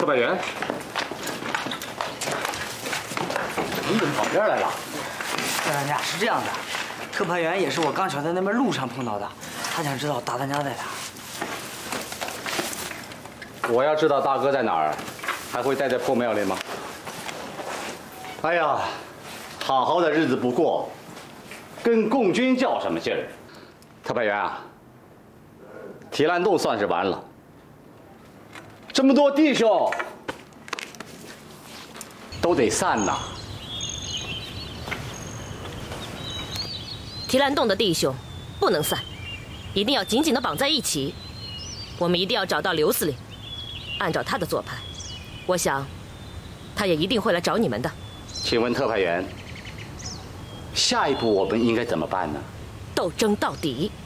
特派员，你怎么跑这儿来了？ 大当家是这样的，特派员也是我刚巧在那边路上碰到的，他想知道大当家在哪。 我要知道大哥在哪儿，还会待在破庙里吗？ 哎呀，好好的日子不过，跟共军较什么劲儿？ 特派员啊，提篮洞算是完了。这么多弟兄都得散呐。 提篮洞的弟兄不能散，一定要紧紧地绑在一起。我们一定要找到刘司令，按照他的做派，我想他也一定会来找你们的。 请问特派员，下一步我们应该怎么办呢？ 斗争到底。